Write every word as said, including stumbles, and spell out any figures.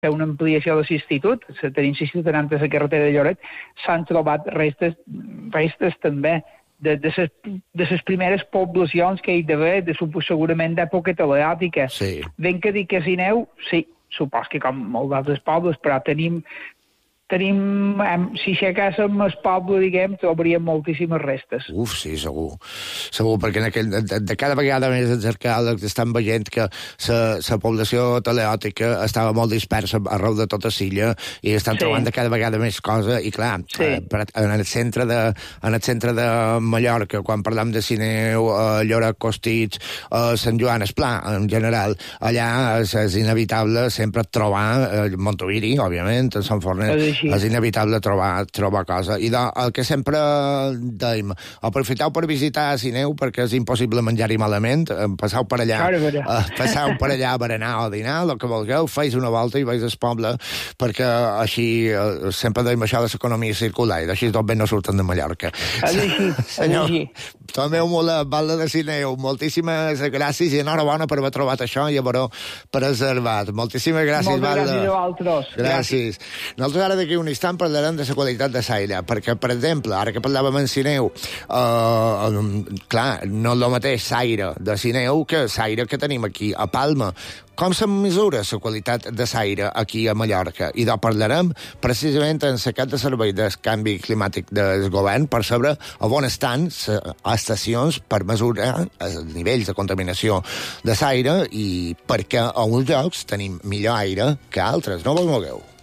fer una ampliació de l'institut, tenim l'institut anant a la carretera de Lloret, s'han trobat restes, restes també de, de, ses, de les primeres poblacions que hi ha d'haver, de, segurament d'època teleàtica. Sí. Ben que dic que Sineu, sí, supos que com molts d'altres pobles, però tenim... tenim, si aixecàssim el poble, diguem, trobaríem moltíssimes restes. Uf, sí, segur. Segur, perquè en aquell, de, de cada vegada més encercal estan veient que la població teleòtica estava molt dispersa arreu de tota l'illa i estan sí. trobant de cada vegada més cosa i, clar, sí. eh, en, el centre de, en el centre de Mallorca, quan parlam de Sineu, eh, Lloret, Costitx, eh, Sant Joan, Esplà, en general, allà és, és inevitable sempre trobar eh, Montoviri, òbviament, en Sant Fornet, és inevitable trobar, trobar cosa. I de, el que sempre dèiem, aprofiteu per visitar Sineu perquè és impossible menjar-hi malament, passeu per allà, eh, passeu per allà a berenar o a dinar, el que vulgueu, feis una volta i veus el poble, perquè així eh, sempre dèiem això de l'economia circular, i d'així tot bé no surten de Mallorca. És així, senyor, és així. Tomeu molt Balda de Sineu, moltíssimes gràcies i enhorabona per haver trobat això i haver-ho preservat. Moltíssimes gràcies, Moltes Balda. gràcies a vosaltres. Gràcies. Nosaltres ara d'aquí un instant parlarem de la qualitat de l'aire, perquè, per exemple, ara que parlàvem en Sineu, eh, clar, no és el mateix l'aire de Sineu que l'aire que tenim aquí a Palma. Com se mesura la qualitat de l'aire aquí a Mallorca? I de parlarem precisament en la cap de servei del canvi climàtic del govern per saber a on estan les estacions per mesurar els nivells de contaminació de l'aire i perquè a uns llocs tenim millor aire que a altres. No vos mogueu.